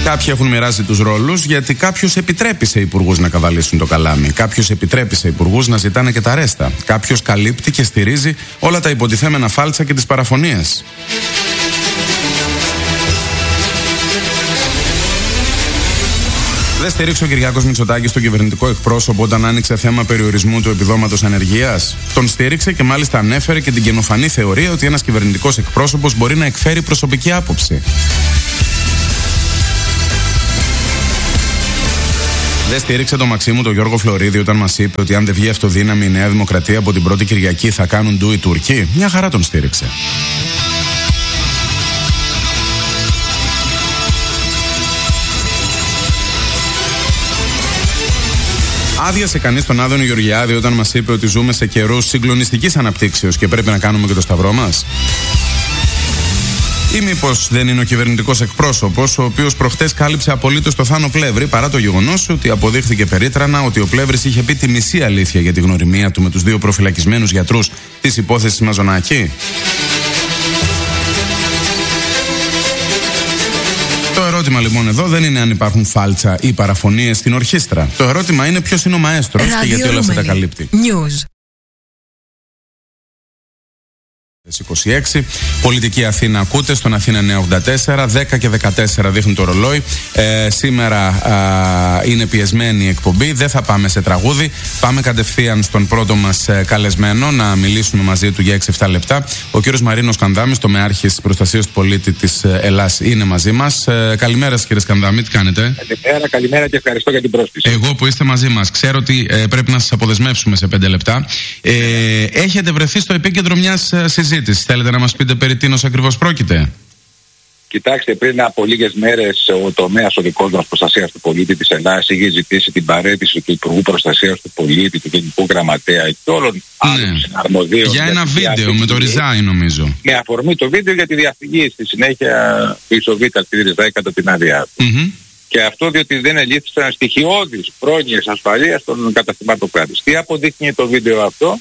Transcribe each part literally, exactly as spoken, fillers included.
Κάποιοι έχουν μοιράσει τους ρόλους, γιατί κάποιος επιτρέπει σε υπουργούς να καβαλήσουν το καλάμι. Κάποιος επιτρέπει σε υπουργούς να ζητάνε και τα ρέστα. Κάποιος καλύπτει και στηρίζει όλα τα υποτιθέμενα φάλτσα και τις παραφωνίες. Δεν στήριξε ο Κυριάκος Μητσοτάκης τον κυβερνητικό εκπρόσωπο όταν άνοιξε θέμα περιορισμού του επιδόματος ανεργίας? Τον στήριξε και μάλιστα ανέφερε και την καινοφανή θεωρία ότι ένας κυβερνητικός εκπρόσωπος μπορεί να εκφέρει προσωπική άποψη. Δεν στήριξε τον Μαξίμου τον Γιώργο Φλωρίδη όταν μας είπε ότι αν δεν βγει αυτοδύναμη η Νέα Δημοκρατία από την πρώτη Κυριακή θα κάνουν ντου οι Τούρκοι? Μια χαρά τον στήριξε. Άδειασε κανείς τον Άδωνη Γεωργιάδη όταν μας είπε ότι ζούμε σε καιρούς συγκλονιστικής αναπτύξεως και πρέπει να κάνουμε και το σταυρό μας? Ή μήπως δεν είναι ο κυβερνητικός εκπρόσωπος, ο οποίος προχτές κάλυψε απολύτως το Θάνο Πλεύρη, παρά το γεγονός ότι αποδείχθηκε περίτρανα ότι ο Πλεύρης είχε πει τη μισή αλήθεια για τη γνωριμία του με τους δύο προφυλακισμένους γιατρούς της υπόθεσης Μαζονάκη? Το ερώτημα λοιπόν εδώ δεν είναι αν υπάρχουν φάλτσα ή παραφωνίες στην ορχήστρα. Το ερώτημα είναι ποιος είναι ο μαέστρος και γιατί όλα αυτά τα καλύπτει. News. είκοσι έξι, Πολιτική Αθήνα ακούτε στον Αθήνα εννιακόσια ογδόντα τέσσερα, δέκα και δεκατέσσερα δείχνει το ρολόι. Ε, σήμερα α, είναι πιεσμένη η εκπομπή, δεν θα πάμε σε τραγούδι. Πάμε κατευθείαν στον πρώτο μας ε, καλεσμένο να μιλήσουμε μαζί του για έξι εφτά λεπτά. Ο κύριος Μαρίνος Σκανδάμης, τομεάρχης προστασίας του πολίτη της ε, Ελλάς, είναι μαζί μας. Ε, καλημέρα σας κύριε Σκανδάμη, τι κάνετε? Καλημέρα, καλημέρα και ευχαριστώ για την πρόσκληση. Εγώ που είστε μαζί μας, ξέρω ότι ε, πρέπει να σας αποδεσμεύσουμε σε πέντε λεπτά. Ε, έχετε βρεθεί στο επίκεντρο μιας ε, συζήτησης. Θέλετε να μας πείτε περί τίνος ακριβώς πρόκειται? Κοιτάξτε, πριν από λίγες μέρες ο τομέας ο δικός μας προστασίας του πολίτη της Ελλάδας είχε ζητήσει την παραίτηση του Υπουργού Προστασίας του Πολίτη, του Γενικού Γραμματέα και όλων ναι. άλλων αρμοδίων. Για ένα για βίντεο με το Ριζάι νομίζω. Με αφορμή το βίντεο για τη διαφυγή στη συνέχεια του Ισοβίτα του Ριζάι κατά την άδειά του. Mm-hmm. Και αυτό διότι δεν ελήφθησαν στοιχειώδεις πρόνοιες ασφαλείας των καταστημάτων κράτους. Τι αποδείχνει το βίντεο αυτό?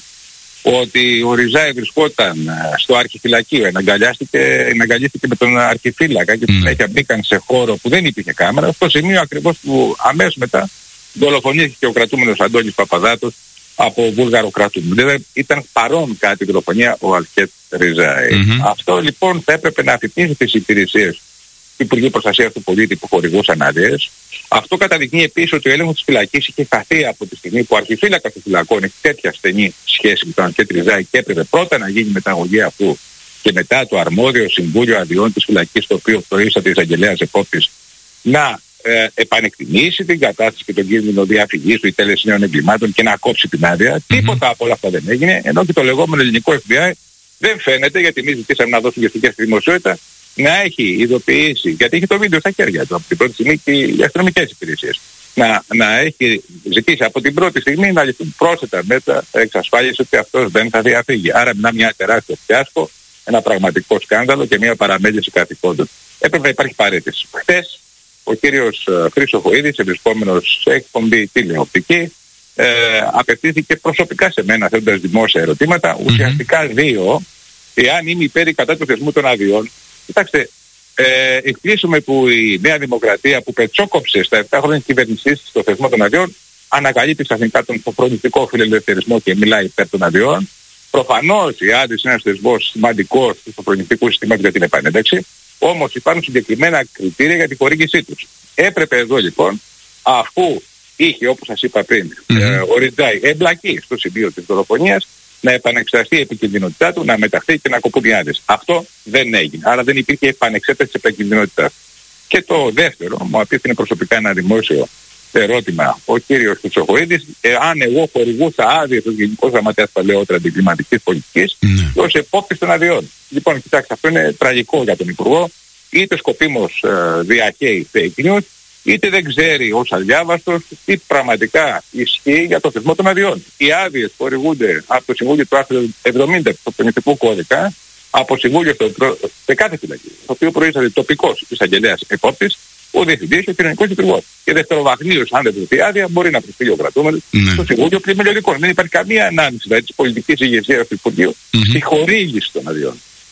Ότι ο Ριζάι βρισκόταν στο αρχιφυλακείο, εναγκαλίστηκε με τον αρχιφύλακα και συνέχεια mm. μπήκαν σε χώρο που δεν υπήρχε κάμερα, στο σημείο ακριβώς που αμέσως μετά δολοφονήθηκε ο κρατούμενος Αντώνης Παπαδάτος από βούλγαρο κρατούμενο. Δηλαδή ήταν παρόν κατά τη δολοφονία ο Αλκέτ Ριζάι. Mm-hmm. Αυτό λοιπόν θα έπρεπε να αφυπνίσει τις υπηρεσίες του Υπουργείου Προστασίας του Πολίτη που χορηγούσαν άδειες. Αυτό καταδεικνύει επίσης ότι ο έλεγχος της φυλακής είχε χαθεί από τη στιγμή που ο αρχιφύλακας των φυλακών έχει τέτοια στενή σχέση με τον Αλκέτ Ριζάι και έπρεπε πρώτα να γίνει μεταγωγή αυτού και μετά το αρμόδιο Συμβούλιο Αδειών της φυλακής, το οποίο προείσταται εισαγγελέας επόπτης, να ε, επανεκτιμήσει την κατάσταση και τον κίνδυνο διαφυγής του ή τέλεση νέων εγκλημάτων και να κόψει την άδεια. Mm-hmm. Τίποτα από όλα αυτά δεν έγινε, ενώ και το λεγόμενο ελληνικό εφ μπι άι δεν φαίνεται, γιατί εμείς ζητήσαμε να δώσουν και στη δημοσιότητα, να έχει ειδοποιήσει, γιατί έχει το βίντεο στα χέρια του από την πρώτη στιγμή και οι αστυνομικές υπηρεσίες, να, να έχει ζητήσει από την πρώτη στιγμή να ληφθούν πρόσθετα μέτρα εξασφάλιση ότι αυτός δεν θα διαφύγει. Άρα μιλάμε μια τεράστιο φιάσκο, ένα πραγματικό σκάνδαλο και μια παραμέληση καθηκόντων. Έπρεπε να υπάρχει παρέτηση. Χθες ο κύριος Χρήστο Χοΐδης, ευρισκόμενος σε εκπομπή τηλεοπτική, ε, απευθύνθηκε προσωπικά σε μένα θέτοντας δημόσια ερωτήματα, mm-hmm. ουσιαστικά δύο, εάν είμαι υπέρ ή κατά του θεσμού των αδειών. Κοιτάξτε, ε, εκπλήσουμε που η Νέα Δημοκρατία που πετσόκοψε στα επτά χρόνια κυβερνησής στο θεσμό των αδειών ανακαλύπτει ξαφνικά τον φροντιστικό φιλελευθερισμό και μιλάει υπέρ των αδειών. Προφανώς η άδεια είναι ένας θεσμός σημαντικός του φροντιστικού συστήματος για την επανένταξη, όμως υπάρχουν συγκεκριμένα κριτήρια για τη χορήγησή τους. Έπρεπε εδώ λοιπόν, αφού είχε, όπως σας είπα πριν, mm-hmm. ε, ο Ριζάι εμπλακεί στο σημείο της δολοφονίας, να επανεξεταστεί η επικινδυνότητά του, να μεταχθεί και να κοπούν οι άδειες. Αυτό δεν έγινε. Άρα δεν υπήρχε επανεξέταση της επικινδυνότητάς. Και το δεύτερο, μου απίθυνε προσωπικά ένα δημόσιο ερώτημα ο κύριος Χρυσοχοΐδης, αν εγώ χορηγούσα άδεια του Γενικού Γραμματέα Παλαιότερα αντικλιματικής πολιτικής mm. ως επόπτης των αδειών. Λοιπόν, κοιτάξτε, αυτό είναι τραγικό για τον Υπουργό. Είτε σκοπίμως ε, διαχέει fake news, είτε δεν ξέρει ως αδιάβαστος τι πραγματικά ισχύει για το θεσμό των αδειών. Οι άδειες χορηγούνται από το Συμβούλιο του άρθρου εβδομήντα του Ποινικού Κώδικα, από Συμβούλιο στο, σε κάθε φυλακή, το οποίο προείσταται τοπικός εισαγγελέας επόπτης, ο διευθυντής και ο κοινωνικός υπουργός. Και δευτεροβαθμίως, αν δεν δοθεί άδεια, μπορεί να προσφύγει ο κρατούμενος ναι. στο Συμβούλιο Πλημελιωδικών. Δεν υπάρχει καμία ανάμειξη δηλαδή, της πολιτικής ηγεσίας του Υπουργείου mm-hmm. στη χορήγηση των αδειών.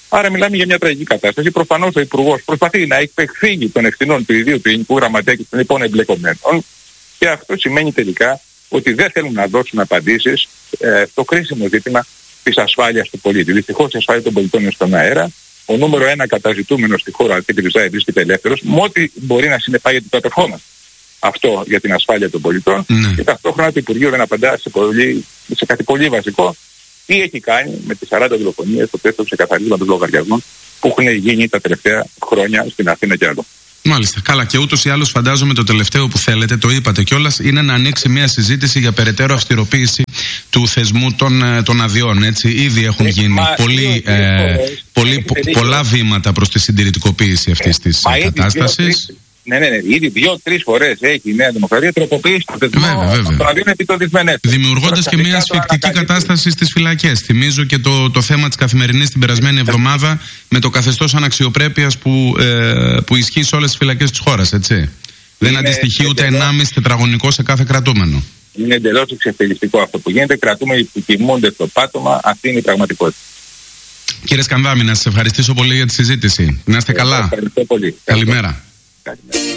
Άρα μιλάμε για μια τραγική κατάσταση. Προφανώς ο Υπουργός προσπαθεί να εκπεφύγει των ευθυνών του ιδίου του Γενικού Γραμματέα και των υπόλοιπων εμπλεκομένων, και αυτό σημαίνει τελικά ότι δεν θέλουν να δώσουν απαντήσεις ε, στο κρίσιμο ζήτημα της ασφάλειας του πολίτη. Δυστυχώς η ασφάλεια των πολιτών είναι στον αέρα. Ο νούμερο ένα καταζητούμενος στη χώρα, Αλκίδης Ριζάη, βρίσκεται ελεύθερος, με ό,τι μπορεί να συνεπάγεται το επερχόμενο αυτό για την ασφάλεια των πολιτών. Mm. Και ταυτόχρονα το Υπουργείο δεν απαντά σε, πολύ, σε κάτι πολύ βασικό. Τι έχει κάνει με τις σαράντα δολοφονίες στο πλαίσιο του ξεκαθαρίσματος λογαριασμών που έχουν γίνει τα τελευταία χρόνια στην Αθήνα και άλλο. Μάλιστα. Καλά, και ούτως ή άλλως φαντάζομαι το τελευταίο που θέλετε, το είπατε κιόλας, είναι να ανοίξει μια συζήτηση για περαιτέρω αυστηροποίηση του θεσμού των, των αδειών. Έτσι. Ήδη έχουν ε, γίνει μα, πολύ, ε, ε, πολύ, πο, πολλά βήματα προς τη συντηρητικοποίηση αυτής της ε, κατάστασης. Ναι, ναι, ναι. Ήδη δύο-τρεις φορές έχει η Νέα Δημοκρατία τροποποιήσει το θεσμό των αδειών επί το δυσμενές. Δημιουργώντας και μια ασφικτική κατάσταση στις φυλακές. Θυμίζω και το, το θέμα της Καθημερινής την περασμένη εβδομάδα με το καθεστώς αναξιοπρέπειας που, ε, που ισχύει σε όλες τις φυλακές της χώρας, έτσι. Είναι δεν αντιστοιχεί ούτε ενάμιση τετραγωνικό σε κάθε κρατούμενο. Είναι εντελώς εξευτελιστικό αυτό που γίνεται. Κρατούμενοι που κοιμούνται στο πάτωμα, αυτή είναι η πραγματικότητα. Κύριε Σκανδάμη, να σας ευχαριστήσω πολύ για τη συζήτηση. Να είστε καλά. Ευχαριστώ πολύ. Καλημέρα.